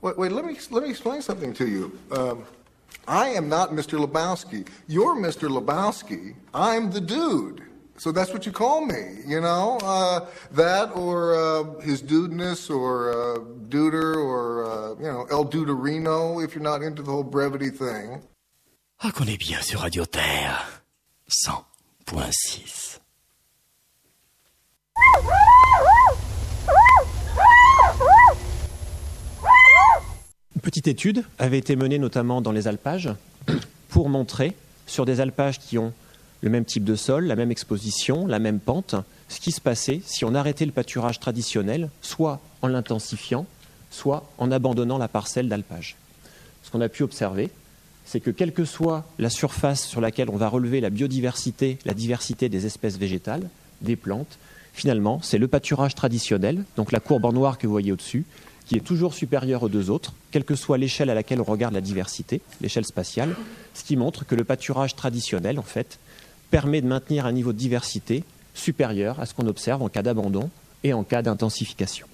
Wait, let me explain something to you. I am not Mr. Lebowski. You're Mr. Lebowski. I'm the dude. So that's what you call me, you know? That or his dudeness or duder or, El Duderino if you're not into the whole brevity thing. Ah, qu'on est bien sur Radio Terre 100.6. Une petite étude avait été menée notamment dans les alpages pour montrer sur des alpages qui ont le même type de sol, la même exposition, la même pente, ce qui se passait si on arrêtait le pâturage traditionnel, soit en l'intensifiant, soit en abandonnant la parcelle d'alpage. Ce qu'on a pu observer, c'est que quelle que soit la surface sur laquelle on va relever la biodiversité, la diversité des espèces végétales, des plantes, finalement, c'est le pâturage traditionnel, donc la courbe en noir que vous voyez au-dessus, qui est toujours supérieure aux deux autres, quelle que soit l'échelle à laquelle on regarde la diversité, l'échelle spatiale, ce qui montre que le pâturage traditionnel, en fait, permet de maintenir un niveau de diversité supérieur à ce qu'on observe en cas d'abandon et en cas d'intensification.